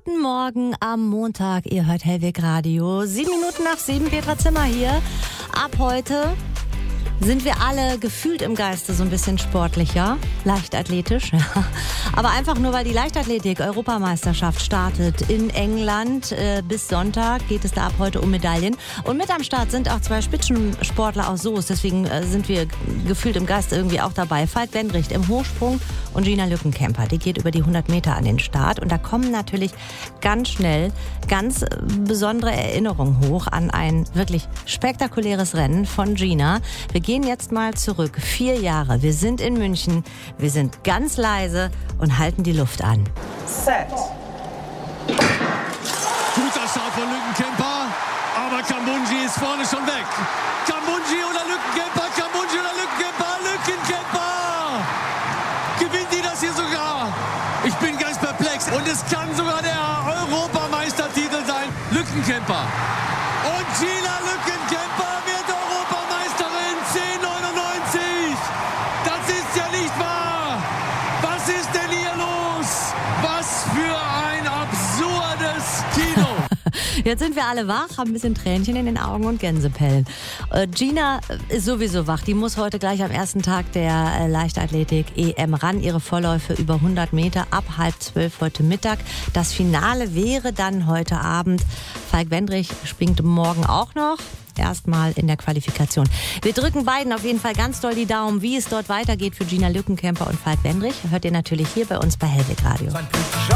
Guten Morgen am Montag. Ihr hört Hellweg Radio. 7 Minuten nach 7, Petra Zimmer hier. Ab heute sind wir alle gefühlt im Geiste so ein bisschen sportlicher, leichtathletisch. Aber einfach nur, weil die Leichtathletik-Europameisterschaft startet in England. Bis Sonntag geht es da ab heute um Medaillen. Und mit am Start sind auch 2 Spitzensportler aus Soest. Deswegen sind wir gefühlt im Geiste irgendwie auch dabei. Falk Wendricht im Hochsprung und Gina Lückenkämper. Die geht über die 100 Meter an den Start. Und da kommen natürlich ganz schnell ganz besondere Erinnerungen hoch an ein wirklich spektakuläres Rennen von Gina. Wir gehen jetzt mal zurück. 4 Jahre. Wir sind in München. Wir sind ganz leise und halten die Luft an. Set. Guter Start von Lückenkämper, aber Kambundji ist vorne schon weg. Kambundji oder Lückenkämper, Kambundji oder Lückenkämper, Lückenkämper! Gewinnt die das hier sogar? Ich bin ganz perplex und es kann sogar der Europameistertitel sein. Lückenkämper. Und Gina Lückenkämper wird Europameisterin 10,99. Das ist ja nicht wahr. Was ist denn hier los? Was für ein absurdes Kino. Jetzt sind wir alle wach, haben ein bisschen Tränchen in den Augen und Gänsepellen. Gina ist sowieso wach. Die muss heute gleich am ersten Tag der Leichtathletik-EM ran. Ihre Vorläufe über 100 Meter ab 11:30 heute Mittag. Das Finale wäre dann heute Abend. Falk Wendricht springt morgen auch noch. Erstmal in der Qualifikation. Wir drücken beiden auf jeden Fall ganz doll die Daumen, wie es dort weitergeht für Gina Lückenkämper und Falk Wendricht. Hört ihr natürlich hier bei uns bei Hellweg Radio.